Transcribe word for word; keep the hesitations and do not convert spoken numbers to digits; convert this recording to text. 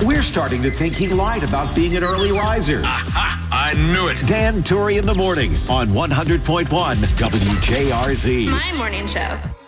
We're starting to think he lied about being an early riser. Aha! I knew it. Dan Torrey in the morning on one hundred point one W J R Z. My morning show.